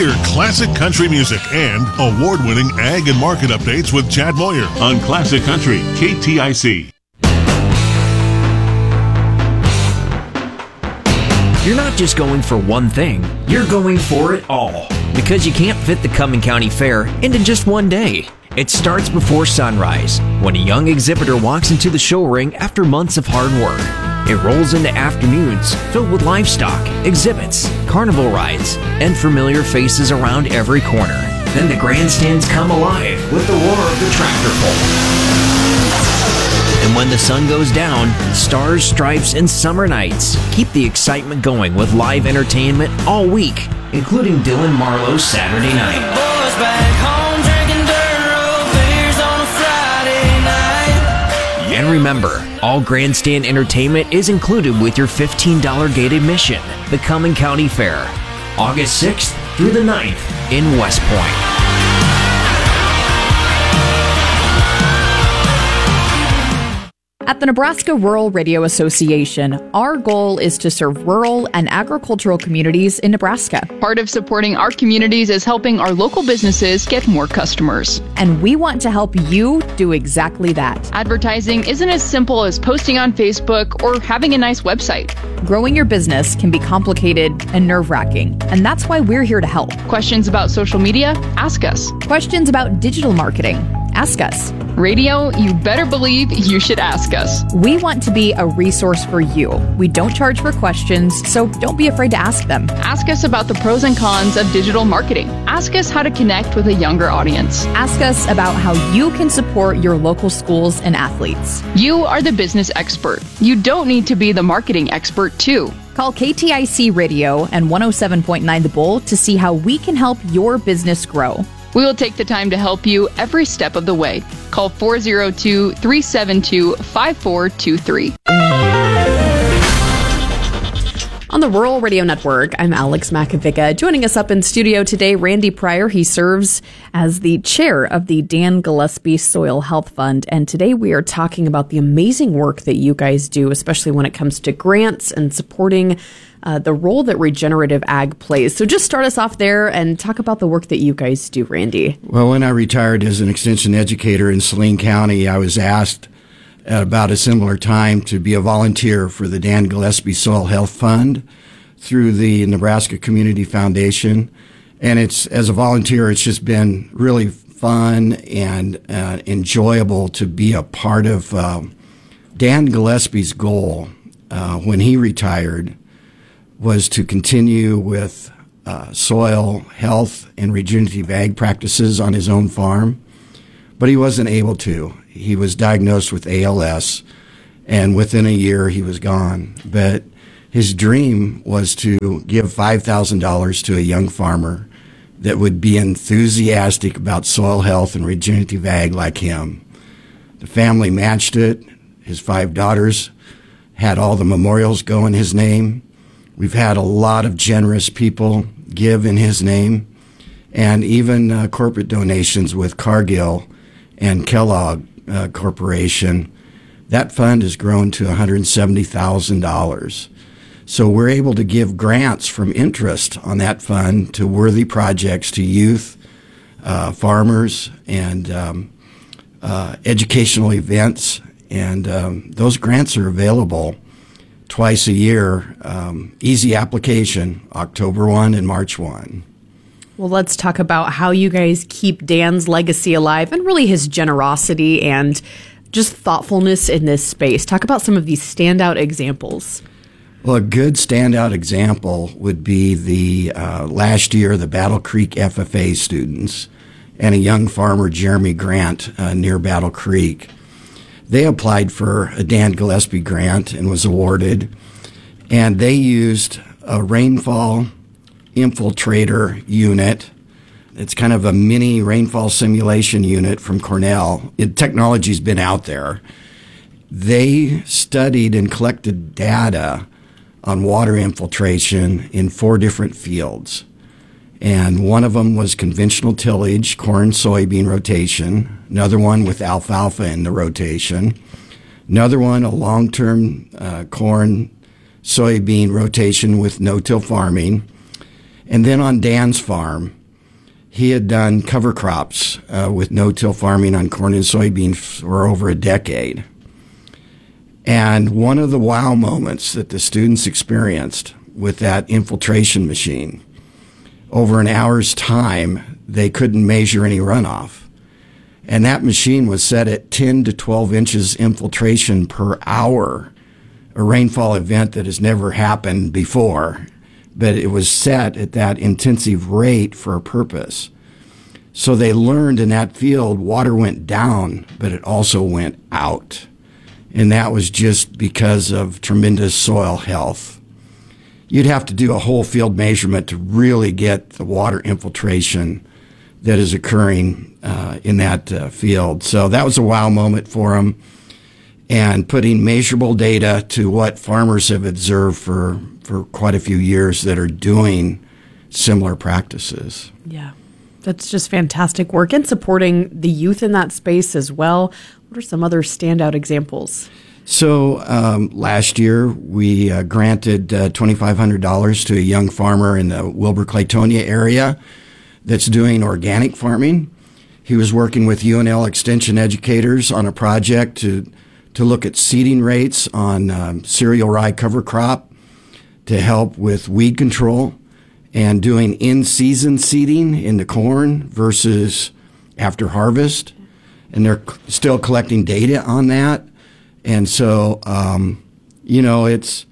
Hear classic country music and award-winning ag and market updates with Chad Moyer on Classic Country, KTIC. You're not just going for one thing, you're going for it all. Because you can't fit the Cumming County Fair into just one day. It starts before sunrise, when a young exhibitor walks into the show ring after months of hard work. It rolls into afternoons filled with livestock, exhibits, carnival rides, and familiar faces around every corner. Then the grandstands come alive with the roar of the tractor pull. And when the sun goes down, stars, stripes, and summer nights keep the excitement going with live entertainment all week, including Dylan Marlowe's Saturday night. Boys back home drinking dirt road beers on a Friday night. And remember, all grandstand entertainment is included with your $15 gate admission. The Cumming County Fair, August 6th through the 9th in West Point. At the Nebraska Rural Radio Association, our goal is to serve rural and agricultural communities in Nebraska. Part of supporting our communities is helping our local businesses get more customers. And we want to help you do exactly that. Advertising isn't as simple as posting on Facebook or having a nice website. Growing your business can be complicated and nerve-wracking, and that's why we're here to help. Questions about social media? Ask us. Questions about digital marketing? Ask us. Radio, you better believe you should ask us. We want to be a resource for you. We don't charge for questions, so don't be afraid to ask them. Ask us about the pros and cons of digital marketing. Ask us how to connect with a younger audience. Ask us about how you can support your local schools and athletes. You are the business expert. You don't need to be the marketing expert, too. Call KTIC Radio and 107.9 The Bull to see how we can help your business grow. We will take the time to help you every step of the way. Call 402-372-5423. On the Rural Radio Network, I'm Alex Makovica. Joining us up in studio today, Randy Pryor. He serves as the chair of the Dan Gillespie Soil Health Fund. And today we are talking about the amazing work that you guys do, especially when it comes to grants and supporting the role that regenerative ag plays. So just start us off there and talk about the work that you guys do, Randy. Well, when I retired as an extension educator in Saline County, I was asked at about a similar time to be a volunteer for the Dan Gillespie Soil Health Fund through the Nebraska Community Foundation. And as a volunteer, it's just been really fun and enjoyable to be a part of Dan Gillespie's goal when he retired was to continue with soil health and regenerative ag practices on his own farm, but he wasn't able to. He was diagnosed with ALS, and within a year he was gone. But his dream was to give $5,000 to a young farmer that would be enthusiastic about soil health and regenerative ag like him. The family matched it. His 5 daughters had all the memorials go in his name. We've had a lot of generous people give in his name, and even corporate donations with Cargill and Kellogg Corporation. That fund has grown to $170,000. So we're able to give grants from interest on that fund to worthy projects, to youth, farmers, and educational events. And those grants are available twice a year, easy application, October 1 and March 1. Well, let's talk about how you guys keep Dan's legacy alive and really his generosity and just thoughtfulness in this space. Talk about some of these standout examples. Well, a good standout example would be the last year, the Battle Creek FFA students and a young farmer, Jeremy Grant, near Battle Creek. They applied for a Dan Gillespie grant and was awarded, and they used a rainfall infiltrator unit. It's kind of a mini rainfall simulation unit from Cornell. Technology's been out there. They studied and collected data on water infiltration in 4 different fields. And one of them was conventional tillage, corn, soybean rotation. Another one with alfalfa in the rotation. Another one, a long-term corn, soybean rotation with no-till farming. And then on Dan's farm, he had done cover crops with no-till farming on corn and soybeans for over a decade. And one of the wow moments that the students experienced with that infiltration machine, over an hour's time, they couldn't measure any runoff. And that machine was set at 10 to 12 inches infiltration per hour, a rainfall event that has never happened before, but it was set at that intensive rate for a purpose. So they learned in that field water went down, but it also went out. And that was just because of tremendous soil health. You'd have to do a whole field measurement to really get the water infiltration that is occurring in that field. So that was a wow moment for them. And putting measurable data to what farmers have observed for quite a few years that are doing similar practices. Yeah, that's just fantastic work, and supporting the youth in that space as well. What are some other standout examples? So last year, we granted $2,500 to a young farmer in the Wilbur-Claytonia area that's doing organic farming. He was working with UNL Extension educators on a project to look at seeding rates on cereal rye cover crop to help with weed control, and doing in-season seeding in the corn versus after harvest. And they're still collecting data on that. And so, it's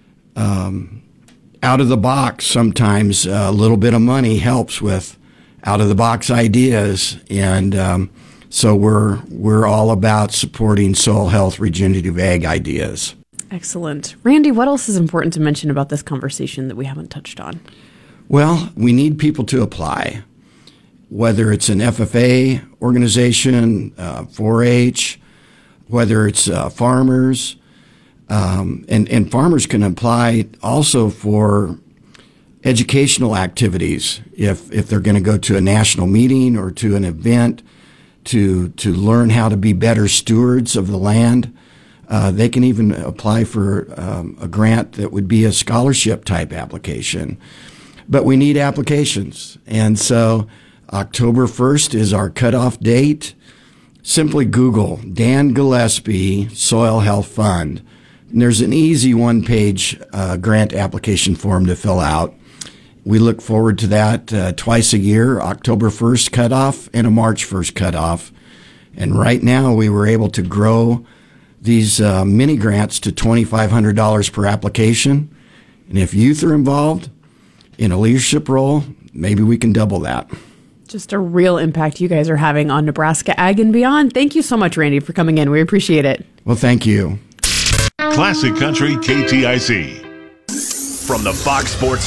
out of the box. Sometimes a little bit of money helps with out of the box ideas. And so we're all about supporting soil health, regenerative ag ideas. Excellent. Randy, what else is important to mention about this conversation that we haven't touched on? Well, we need people to apply, whether it's an FFA organization, 4-H, whether it's farmers, and farmers can apply also for educational activities if they're going to go to a national meeting or to an event to learn how to be better stewards of the land. They can even apply for a grant that would be a scholarship type application. But we need applications. And so October 1st is our cutoff date. Simply Google Dan Gillespie Soil Health Fund. And there's an easy one-page grant application form to fill out. We look forward to that twice a year, October 1st cutoff and a March 1st cutoff. And right now we were able to grow these mini grants to $2,500 per application. And if youth are involved in a leadership role, maybe we can double that. Just a real impact you guys are having on Nebraska Ag and beyond. Thank you so much, Randy, for coming in. We appreciate it. Well, thank you. Classic Country KTIC. From the Fox Sports